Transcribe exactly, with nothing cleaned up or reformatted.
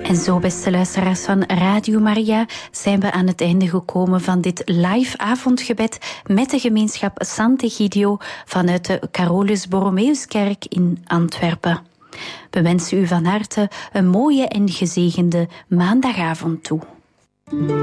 En zo, beste luisteraars van Radio Maria, zijn we aan het einde gekomen van dit live avondgebed met de gemeenschap Sant'Egidio vanuit de Carolus Borromeuskerk in Antwerpen. We wensen u van harte een mooie en gezegende maandagavond toe.